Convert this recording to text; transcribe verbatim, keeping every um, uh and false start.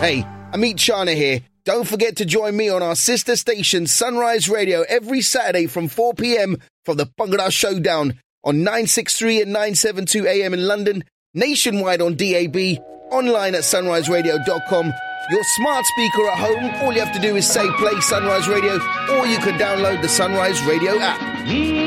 Hey, Amit Chana here. Don't forget to join me on our sister station, Sunrise Radio, every Saturday from four p.m. for the Bhangra Showdown on nine sixty-three and nine seventy-two A M in London, nationwide on D A B, online at sunrise radio dot com. Your smart speaker at home, all you have to do is say play Sunrise Radio, or you can download the Sunrise Radio app.